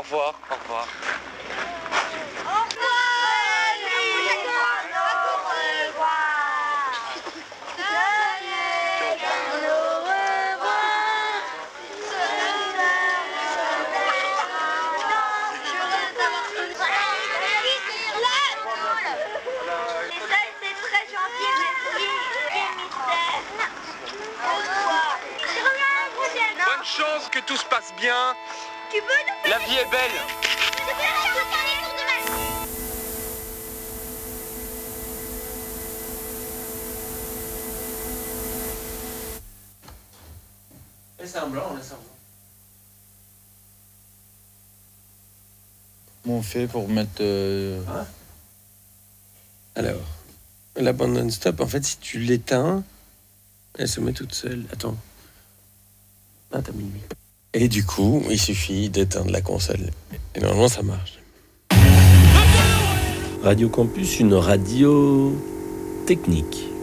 revoir, au revoir. Bonne chance, que tout se passe bien. La vie est belle. Laisse un blanc, laisse un blanc. Comment on fait pour mettre... Alors, la bande non-stop, en fait, si tu l'éteins, elle se met toute seule. Attends. Ah, t'as mis lui. Et du coup, il suffit d'éteindre la console. Et normalement, ça marche. Radio Campus, une radio technique.